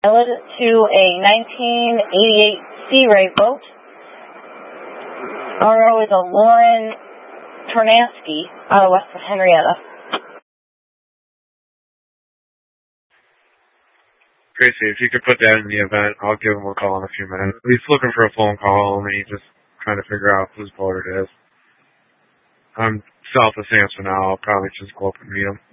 pilot to a 1988 Sea Ray boat. RO is a Lauren Tornansky out of west of Henrietta. Gracie, if you could put that in the event, I'll give him a call in a few minutes. He's looking for a phone call, and he's just trying to figure out whose boat it is. I'm south of Sampson now. I'll probably just go up and meet him.